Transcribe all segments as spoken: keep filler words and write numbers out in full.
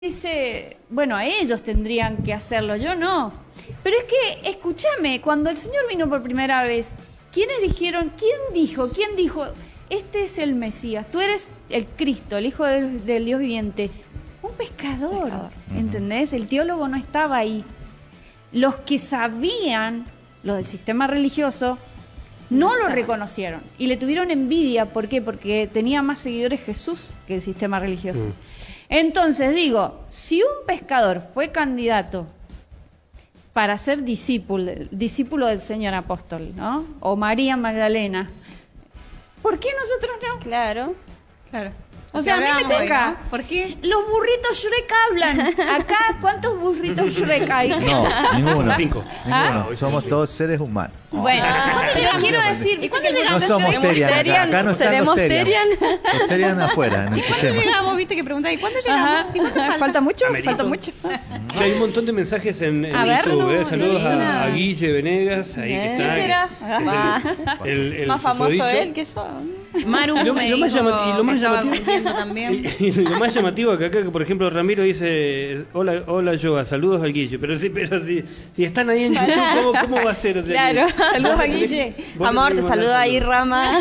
dice, bueno, ellos tendrían que hacerlo, yo no. Pero es que, escúchame, cuando el Señor vino por primera vez, ¿quiénes dijeron, quién dijo, quién dijo, este es el Mesías, tú eres el Cristo, el Hijo del, del Dios viviente? Un pescador, pescador, ¿entendés? El teólogo no estaba ahí. Los que sabían, los del sistema religioso, no lo reconocieron y le tuvieron envidia. ¿Por qué? Porque tenía más seguidores Jesús que el sistema religioso. Mm. Entonces digo, si un pescador fue candidato para ser discípulo, discípulo del Señor Apóstol, ¿no? O María Magdalena, ¿por qué nosotros no? Claro, claro. O sea, a mí me toca. ¿No? ¿Por qué? Los burritos Shrek hablan. Acá, ¿cuántos burritos Shrek hay? No, ninguno. Cinco. Ninguno. ¿Ah? Somos todos seres humanos. Bueno, ah, pero quiero decir... ¿Y cuándo llegamos? No somos Terian, acá, acá no están los Terian. Los Terian afuera, en el ¿Y cuándo sistema. llegamos? Viste que preguntaba, ¿y cuándo llegamos? ¿Y cuánto falta? ¿Falta mucho? Amerito. Falta mucho. Ya hay un montón de mensajes en, en A ver, YouTube. no, ¿eh? Saludos sí, a, no. a Guille Venegas. Ahí que ¿Quién está. será? Que es el, el, el Más famoso susodicho. él que yo. Maru Y lo, me y lo más, dijo llama- y lo más que estaba llamativo cumpliendo también. y, y lo más llamativo que acá, que por ejemplo Ramiro dice hola, hola Yoga, saludos al Guille, pero sí, pero si, si están ahí en YouTube, ¿cómo, cómo va a ser? O sea, Claro. que- Saludos a Guille. vos Amor, le te mandás saluda ahí saludos. Rama.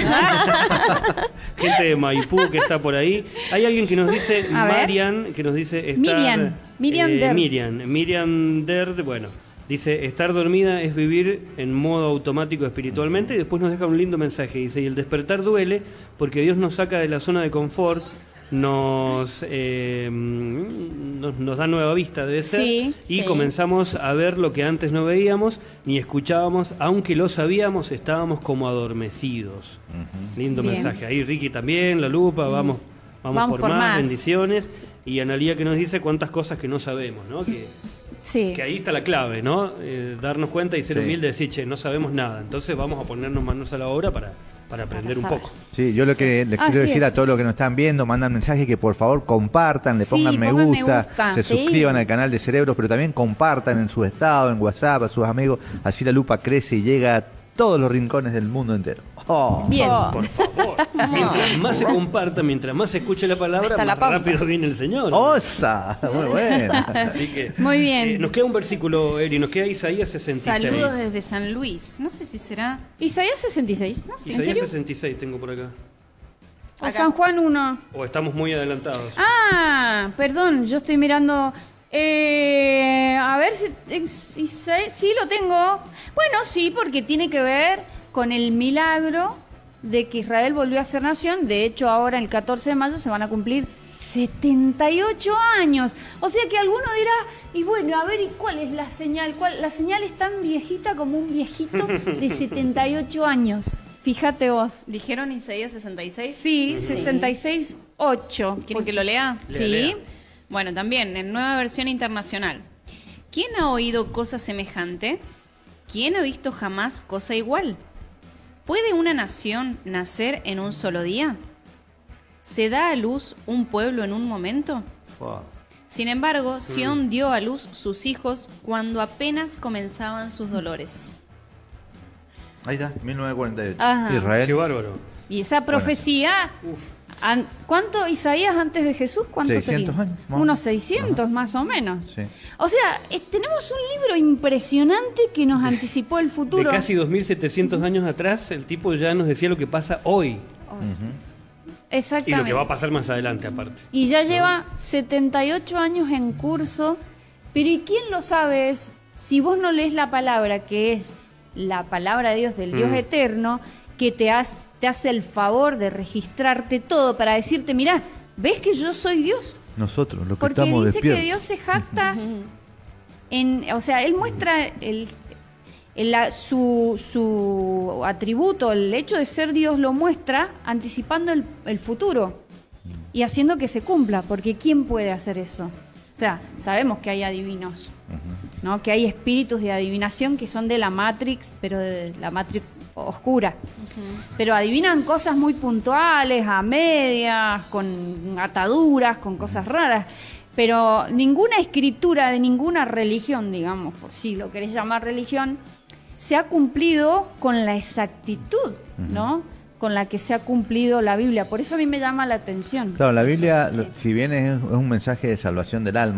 Gente de Maipú que está por ahí. Hay alguien que nos dice, A ver. Marian, que nos dice estar, Miriam, Miriam eh, Derd. Miriam, Miriam Derd, bueno, dice, estar dormida es vivir en modo automático espiritualmente, y después nos deja un lindo mensaje, dice, y el despertar duele porque Dios nos saca de la zona de confort, nos, eh, nos, nos da nueva vista, debe ser, Sí, y sí. comenzamos a ver lo que antes no veíamos ni escuchábamos, aunque lo sabíamos, estábamos como adormecidos. Lindo Bien. mensaje. Ahí Ricky también, La Lupa, vamos, vamos, Vamos por, por más, más. bendiciones. Y Analía que nos dice cuántas cosas que no sabemos, ¿no? Que, Sí. que ahí está la clave, ¿no? Eh, darnos cuenta y ser Sí. humilde y decir, che, no sabemos nada. Entonces vamos a ponernos manos a la obra para, para aprender un saber. poco. Sí, yo lo que les Así quiero decir es. a todos los que nos están viendo, mandan mensajes que por favor compartan, le Sí, pongan me pongan me gusta, gusta. se Sí. suscriban al canal de Cerebros, pero también compartan en su estado, en WhatsApp, a sus amigos, así la lupa crece y llega a todos los rincones del mundo entero. Oh. Bien. Oh. Por favor. Mientras más se comparta, mientras más se escuche la palabra, Hasta la más pampa. rápido viene el Señor. ¡Osa! Muy bueno. Así que, Muy bien. eh, nos queda un versículo, Eri, nos queda Isaías sesenta y seis. Saludos desde San Luis. No sé si será. Isaías sesenta y seis. No sé, ¿en Isaías serio? sesenta y seis tengo por acá. O Acá. San Juan uno. O estamos muy adelantados. Ah, perdón, yo estoy mirando. Eh, a ver si, eh, si- si- sí lo tengo. Bueno, sí, porque tiene que ver con el milagro de que Israel volvió a ser nación. De hecho, ahora el catorce de mayo se van a cumplir setenta y ocho años. O sea que alguno dirá, y bueno, a ver, ¿y cuál es la señal? ¿Cuál? La señal es tan viejita como un viejito de setenta y ocho años. Fíjate vos. ¿Dijeron Isaías sesenta y seis? Sí, sesenta y seis ocho. ¿Quieren que lo lea? Lea, Sí. lea. Bueno, también, en nueva versión internacional. ¿Quién ha oído cosa semejante? ¿Quién ha visto jamás cosa igual? ¿Puede una nación nacer en un solo día? ¿Se da a luz un pueblo en un momento? Fua. Sin embargo, Sión dio a luz sus hijos cuando apenas comenzaban sus dolores. Ahí está, mil novecientos cuarenta y ocho. Ajá. Qué Israel. bárbaro. Y esa profecía, an- ¿cuánto Isaías antes de Jesús? ¿Cuánto seiscientos sería? años, más o Unos menos. seiscientos más o menos. Sí. O sea, eh, tenemos un libro impresionante que nos anticipó el De futuro. casi dos mil setecientos años atrás, el tipo ya nos decía lo que pasa hoy y Exactamente. lo que va a pasar más adelante, aparte. Y ya lleva setenta y ocho años en curso. Pero ¿y quién lo sabe? Es, si vos no lees la palabra, que es la palabra de Dios, del Dios Mm. eterno, que te, has- te hace el favor de registrarte todo para decirte, mirá, ¿ves que yo soy Dios? Nosotros, los que Porque estamos dice despiertos. que Dios se jacta en, o sea, él muestra el, el- la- su, su atributo, el hecho de ser Dios lo muestra anticipando el, el futuro y haciendo que se cumpla, porque ¿quién puede hacer eso? O sea, sabemos que hay adivinos, ¿no? Que hay espíritus de adivinación que son de la Matrix, pero de la Matrix oscura. Pero adivinan cosas muy puntuales, a medias, con ataduras, con cosas raras. Pero ninguna escritura de ninguna religión, digamos, por si lo querés llamar religión, se ha cumplido con la exactitud, ¿no? con la que se ha cumplido la Biblia. Por eso a mí me llama la atención. Claro, la Biblia, Sí. lo- si bien es, es un mensaje de salvación del alma,